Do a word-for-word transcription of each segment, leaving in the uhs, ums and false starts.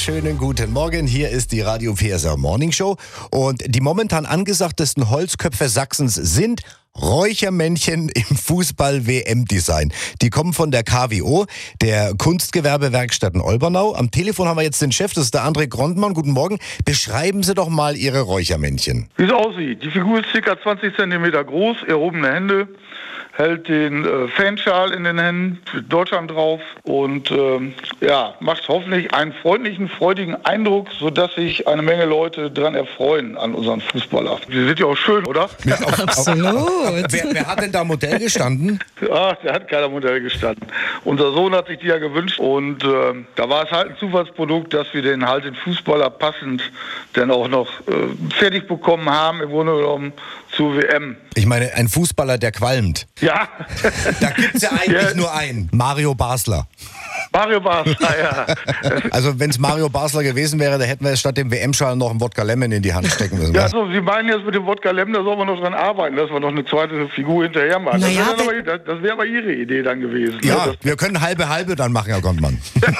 wunderschönen guten Morgen. Hier ist die Radio P S R Morning Show. Und die momentan angesagtesten Holzköpfe Sachsens sind Räuchermännchen im Fußball-W M-Design. Die kommen von der K W O, der Kunstgewerbewerkstätten Olbernau. Am Telefon haben wir jetzt den Chef, das ist der André Grondmann. Guten Morgen. Beschreiben Sie doch mal Ihre Räuchermännchen. Wie es aussieht. Die Figur ist ca. zwanzig Zentimeter groß, erhobene Hände, hält den äh, Fanschal in den Händen, mit Deutschland drauf und ähm, ja, macht hoffentlich einen freundlichen, freudigen Eindruck, sodass sich eine Menge Leute daran erfreuen an unseren Fußballer. Die sind ja auch schön, oder? Ja, auf, Absolut. Auf, auf, wer, wer hat denn da Modell gestanden? Ach, der hat keiner Modell gestanden. Unser Sohn hat sich die ja gewünscht und äh, da war es halt ein Zufallsprodukt, dass wir den halt den Fußballer passend dann auch noch äh, fertig bekommen haben, im Grunde genommen zur W M. Ich meine, ein Fußballer, der qualmt. Ja. Da gibt's ja eigentlich Ja. nur einen. Mario Basler. Mario Basler, ja. Also wenn es Mario Basler gewesen wäre, da hätten wir statt dem W M-Schal noch einen Wodka Lemon in die Hand stecken müssen. Ja, so, Sie meinen jetzt mit dem Wodka Lem, da soll man noch dran arbeiten, dass wir noch eine zweite Figur hinterher machen. Naja, das wäre aber, das wär aber Ihre Idee dann gewesen. Ja, Ne? wir können halbe halbe dann machen, Herr Grondmann.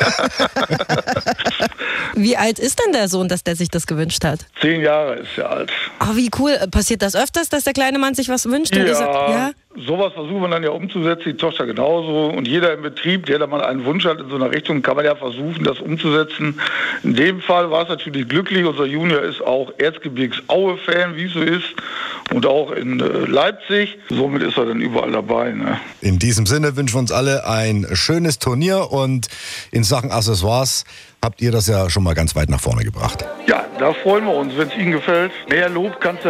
Wie alt ist denn der Sohn, dass der sich das gewünscht hat? Das zehn Jahre ist er alt. Oh, wie cool. Passiert das öfters, dass der kleine Mann sich was wünscht? Und Ja, dieser- ja? sowas versuchen wir dann ja umzusetzen, die Tochter genauso. Und jeder im Betrieb, der da mal einen Wunsch hat in so einer Richtung, kann man ja versuchen, das umzusetzen. In dem Fall war es natürlich glücklich. Unser Junior ist auch Erzgebirgs-Aue-Fan, wie es so ist. Und auch in äh, Leipzig. Somit ist er dann überall dabei. Ne? In diesem Sinne wünschen wir uns alle ein schönes Turnier und in Sachen Accessoires habt ihr das ja schon mal ganz weit nach vorne gebracht. Ja, da freuen wir uns, wenn es Ihnen gefällt. Mehr Lob kannst du